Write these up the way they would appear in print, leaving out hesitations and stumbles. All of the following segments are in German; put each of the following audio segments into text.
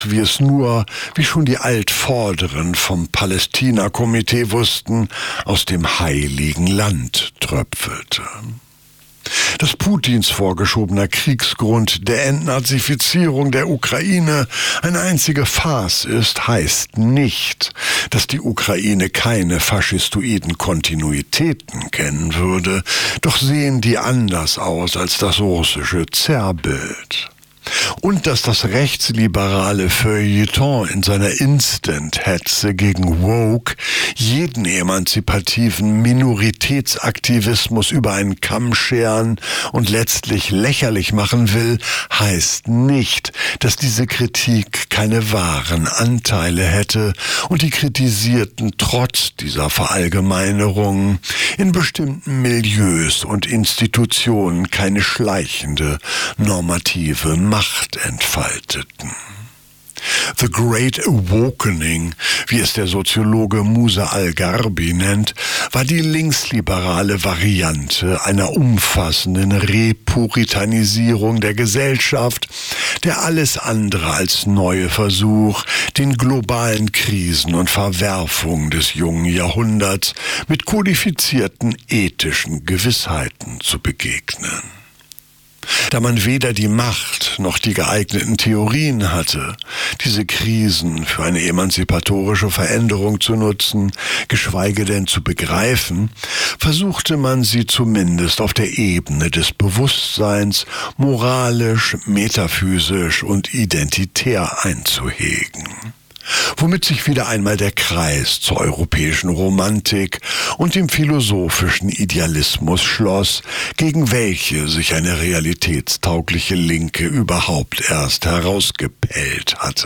wie es nur, wie schon die Altvorderen vom Palästina-Komitee wussten, aus dem heiligen Land tröpfelte. Dass Putins vorgeschobener Kriegsgrund der Entnazifizierung der Ukraine eine einzige Farce ist, heißt nicht, dass die Ukraine keine faschistoiden Kontinuitäten kennen würde, doch sehen die anders aus als das russische Zerrbild. Und dass das rechtsliberale Feuilleton in seiner Instant-Hetze gegen Woke jeden emanzipativen Minoritätsaktivismus über einen Kamm scheren und letztlich lächerlich machen will, heißt nicht, dass diese Kritik keine wahren Anteile hätte und die Kritisierten trotz dieser Verallgemeinerungen in bestimmten Milieus und Institutionen keine schleichende normative Macht entfalteten. The Great Awakening, wie es der Soziologe Musa al-Gharbi nennt, war die linksliberale Variante einer umfassenden Repuritanisierung der Gesellschaft, der alles andere als neue Versuch, den globalen Krisen und Verwerfungen des jungen Jahrhunderts mit kodifizierten ethischen Gewissheiten zu begegnen. Da man weder die Macht noch die geeigneten Theorien hatte, diese Krisen für eine emanzipatorische Veränderung zu nutzen, geschweige denn zu begreifen, versuchte man sie zumindest auf der Ebene des Bewusstseins moralisch, metaphysisch und identitär einzuhegen. Womit sich wieder einmal der Kreis zur europäischen Romantik und dem philosophischen Idealismus schloss, gegen welche sich eine realitätstaugliche Linke überhaupt erst herausgepellt hatte.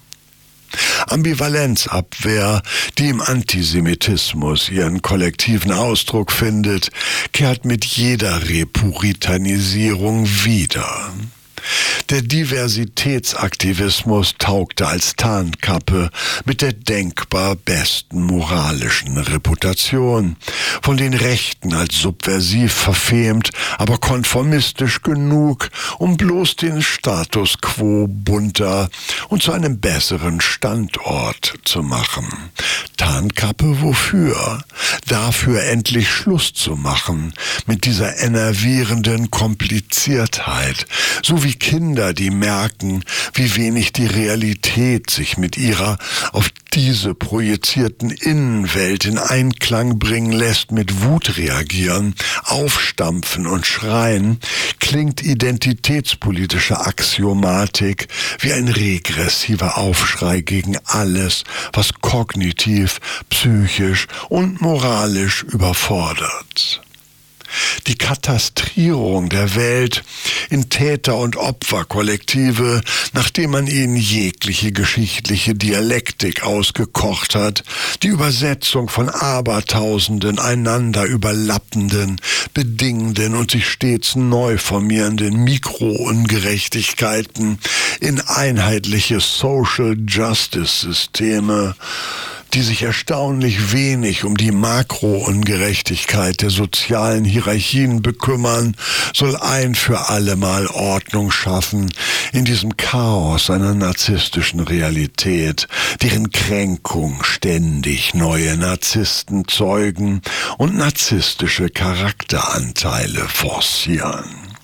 Ambivalenzabwehr, die im Antisemitismus ihren kollektiven Ausdruck findet, kehrt mit jeder Repuritanisierung wieder. Der Diversitätsaktivismus taugte als Tarnkappe mit der denkbar besten moralischen Reputation, von den Rechten als subversiv verfemt, aber konformistisch genug, um bloß den Status quo bunter und zu einem besseren Standort zu machen. Tarnkappe wofür? Dafür endlich Schluss zu machen mit dieser enervierenden Kompliziertheit, so wie Kinder, die merken, wie wenig die Realität sich mit ihrer auf diese projizierten Innenwelt in Einklang bringen lässt, mit Wut reagieren, aufstampfen und schreien, klingt identitätspolitische Axiomatik wie ein regressiver Aufschrei gegen alles, was kognitiv, psychisch und moralisch überfordert. Die Katastrierung der Welt in Täter- und Opferkollektive, nachdem man ihnen jegliche geschichtliche Dialektik ausgekocht hat, die Übersetzung von abertausenden einander überlappenden, bedingenden und sich stets neu formierenden Mikroungerechtigkeiten in einheitliche Social Justice Systeme, die sich erstaunlich wenig um die Makroungerechtigkeit der sozialen Hierarchien bekümmern, soll ein für alle Mal Ordnung schaffen in diesem Chaos einer narzisstischen Realität, deren Kränkung ständig neue Narzissten zeugen und narzisstische Charakteranteile forcieren.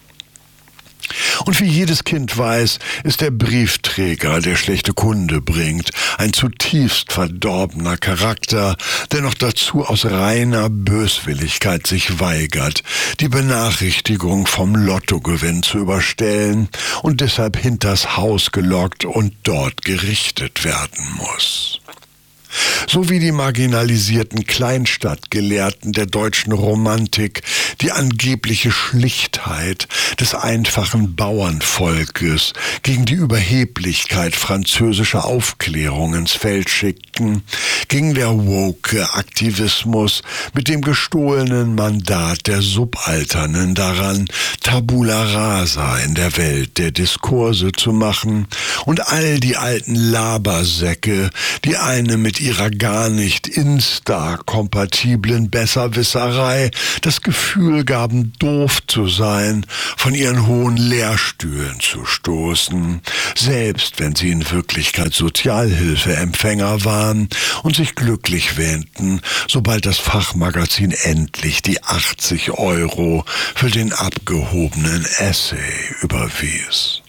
Und wie jedes Kind weiß, ist der Briefträger, der schlechte Kunde bringt, ein zutiefst verdorbener Charakter, der noch dazu aus reiner Böswilligkeit sich weigert, die Benachrichtigung vom Lottogewinn zu überstellen und deshalb hinters Haus gelockt und dort gerichtet werden muss. So wie die marginalisierten Kleinstadtgelehrten der deutschen Romantik die angebliche Schlichtheit des einfachen Bauernvolkes gegen die Überheblichkeit französischer Aufklärung ins Feld schickten, ging der Woke-Aktivismus mit dem gestohlenen Mandat der Subalternen daran, Tabula rasa in der Welt der Diskurse zu machen und all die alten Labersäcke, die eine mit ihrer gar nicht Insta-kompatiblen Besserwisserei das Gefühl gaben, doof zu sein, von ihren hohen Lehrstühlen zu stoßen, selbst wenn sie in Wirklichkeit Sozialhilfeempfänger waren und sich glücklich wähnten, sobald das Fachmagazin endlich die 80 € für den abgehobenen Essay überwies.